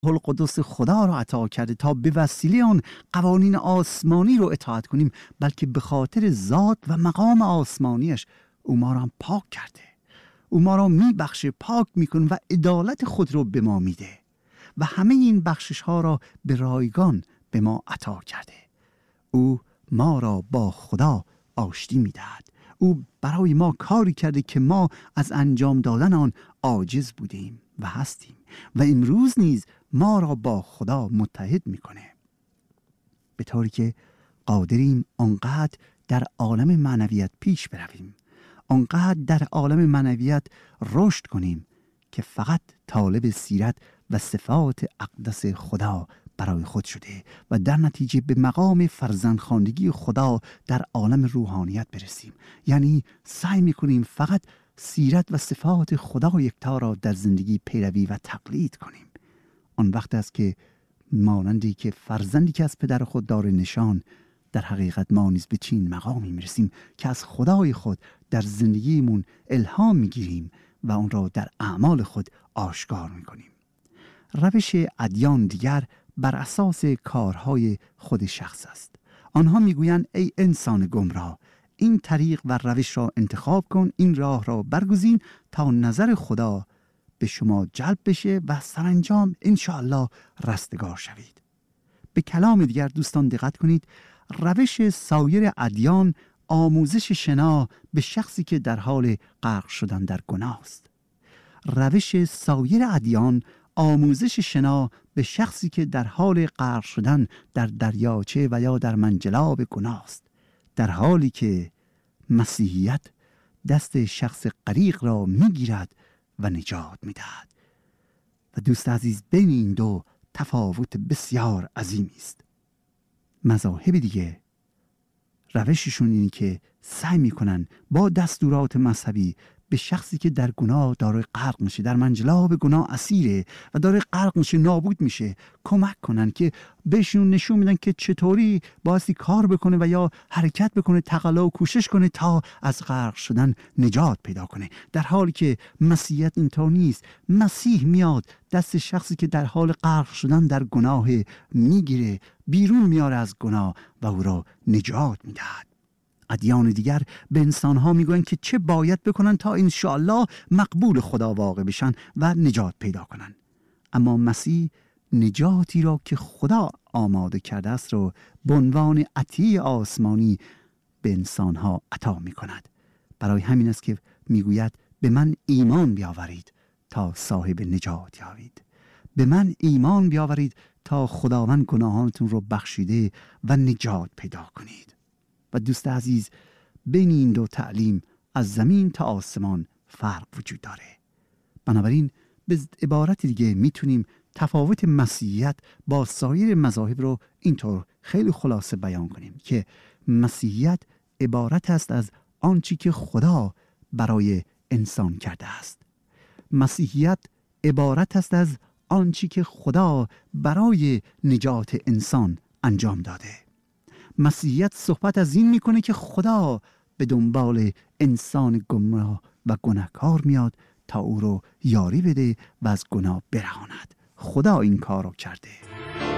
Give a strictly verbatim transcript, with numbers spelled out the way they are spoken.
القدس خدا را عطا کرده تا به وسیله آن قوانین آسمانی رو اطاعت کنیم، بلکه به خاطر ذات و مقام آسمانیش او ما را هم پاک کرده. او ما را میبخشه، پاک میکنه و عدالت خود رو به ما میده و همه این بخشش ها را به رایگان به ما عطا کرده. او ما را با خدا آشتی میدهد. او برای ما کاری کرده که ما از انجام دادن آن عاجز بودیم و هستیم و امروز نیز ما را با خدا متحد میکنه، به طوری که قادریم آنقدر در عالم معنویت پیش برویم، آنقدر در عالم معنویت رشد کنیم که فقط طالب سیرت و صفات اقدس خدا برای خود شده و در نتیجه به مقام فرزندخواندگی خدا در عالم روحانیت برسیم. یعنی سعی میکنیم فقط سیرت و صفات خدا یکتا را در زندگی پیروی و تقلید کنیم. آن وقت است که مانندی که فرزندی که از پدر خود داره نشان، در حقیقت ما نیز به چین مقامی میرسیم که از خدای خود در زندگیمون الهام میگیریم و اون را در اعمال خود آشکار میکنیم. روش ادیان دیگر بر اساس کارهای خود شخص است. آنها میگویند ای انسان گمراه، این طریق و روش را انتخاب کن، این راه را برگزین تا نظر خدا به شما جلب بشه و سرانجام انشاءالله رستگار شوید. به کلام دیگر دوستان دقت کنید، روش سایر ادیان آموزش شنا به شخصی که در حال غرق شدن در گناه است. روش سایر ادیان آموزش شنا به شخصی که در حال غرق شدن در دریاچه و یا در منجلاب گناه است، در حالی که مسیحیت دست شخص غریق را میگیرد و نجات میدهد. و دوست عزیز، بین این دو تفاوت بسیار عظیمی است. مذاهب دیگه روششون اینه که سعی میکنن با دستورات مذهبی به شخصی که در گناه داره غرق میشه، در منجلاب گناه اسیره و داره غرق میشه، نابود میشه، کمک کنن که بهشون نشون میدن که چطوری بایستی کار بکنه و یا حرکت بکنه، تقلا و کوشش کنه تا از غرق شدن نجات پیدا کنه. در حالی که مسیحیت اینطور نیست. مسیح میاد دست شخصی که در حال غرق شدن در گناه میگیره، بیرون میاره از گناه و او را نجات میدهد. ادیان دیگر به انسانها میگویند که چه باید بکنن تا انشاءالله مقبول خدا واقع بشن و نجات پیدا کنن. اما مسیح نجاتی را که خدا آماده کرده است رو به عنوان عطیه آسمانی به انسانها عطا میکند. برای همین است که میگوید به من ایمان بیاورید تا صاحب نجات یابید. به من ایمان بیاورید تا خداوند گناهانتون رو بخشیده و نجات پیدا کنید. و دوست عزیز، بین این دو تعلیم از زمین تا آسمان فرق وجود داره. بنابراین به عبارت دیگه میتونیم تفاوت مسیحیت با سایر مذاهب رو اینطور خیلی خلاصه بیان کنیم که مسیحیت عبارت است از آنچه که خدا برای انسان کرده است. مسیحیت عبارت است از آنچه که خدا برای نجات انسان انجام داده. مسیحیت صحبت از این میکنه که خدا به دنبال انسان گمراه و گناهکار میاد تا او رو یاری بده و از گناه برهاند. خدا این کار رو کرده.